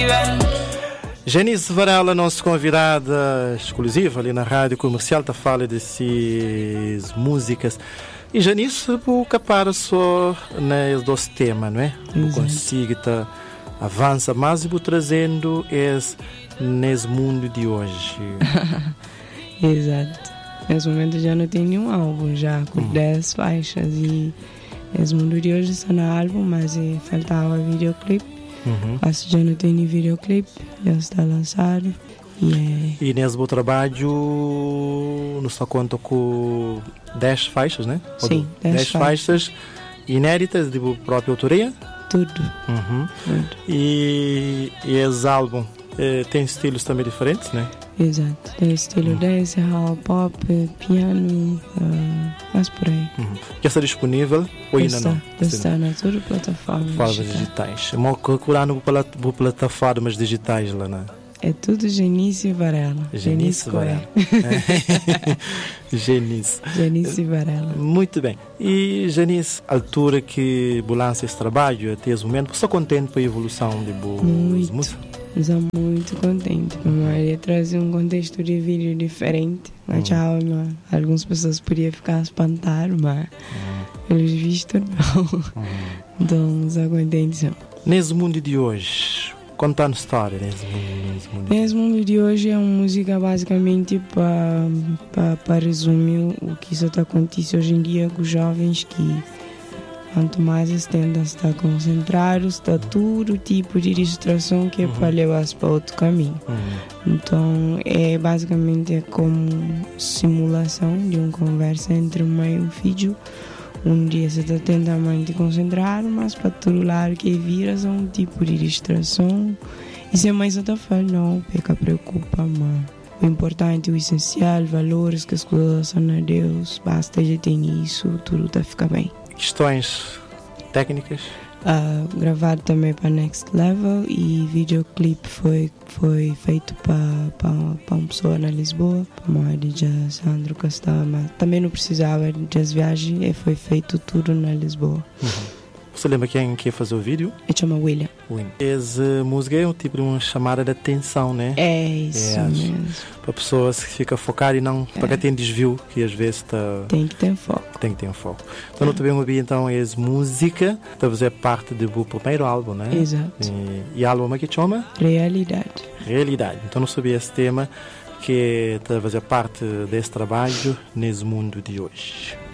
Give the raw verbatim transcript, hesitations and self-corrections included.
Janice Varela, nossa convidada exclusiva ali na Rádio Comercial, está fala dessas músicas. E Janice, o capara só nesses dois temas, não é? O consigo tá avança, mas vou trazendo esse nesse mundo de hoje. Exato. Nesse momento já não tem nenhum álbum, já com dez faixas. E esse mundo de hoje está no álbum, mas faltava videoclipe. Uhum. Mas já não tem videoclipe, já está lançado. E, é... e nesse bom trabalho, não só conta com dez faixas, né? Sim, dez faixas inéditas de própria autoria. Tudo. Uhum. Tudo. E, e esse álbum eh, tem estilos também diferentes, né? Exato. Tem estilo uhum. dance, hall, pop, piano, uh, mas por aí. Uhum. Já está disponível ou ainda está, não? Está na toda plataforma plataformas digitais. Vou procurar no plataformas digitais lá, né? É tudo Janice Varela. Janice Varela. Janice. Janice Varela. Muito bem. E Janice, a altura que lança esse trabalho, até esse momento, estou contente com a evolução de boas músicas? Estou muito contente. Mas trazer um contexto de vídeo diferente. Mas tchau, hum. algumas pessoas podiam ficar espantadas, mas hum. pelos vistos não. Hum. Então, estou contente. Nesse mundo de hoje, contando história nesse mundo, nesse mundo. Nesse mundo de hoje é uma música basicamente para resumir o que está acontecendo hoje em dia com os jovens, que quanto mais eles tentam estar concentrados, está todo tipo de distração que é uhum. para levar para outro caminho. Uhum. Então é basicamente como simulação de uma conversa entre mãe e um filho. Um dia você está tentando te concentrar, mas para todo lado que vira é um tipo de distração. E se a mãe está falando, não, fica preocupa, mas o importante, o essencial, valores que as coisas são a Deus, basta já ter isso, tudo está ficar bem. Questões técnicas? Uh, gravado também para Next Level e videoclipe foi, foi feito para uma pessoa na Lisboa, para uma D J Sandro Castelo, mas também não precisava de as viagens e foi feito tudo na Lisboa. Uhum. Você lembra quem quer fazer o vídeo? Ele chama William. William. Essa música é um tipo de uma chamada de atenção, né? É isso é, mesmo. Para pessoas que ficam focadas e não é. Para tem desvio, que às vezes está... Tem que ter foco. Tem que ter um foco. Então, é. não também ouvi então essa música, está a fazer parte do primeiro álbum, né? Exato. E, e álbum que chama? Realidade. Realidade. Então não sabia esse tema que está a fazer parte desse trabalho nesse mundo de hoje.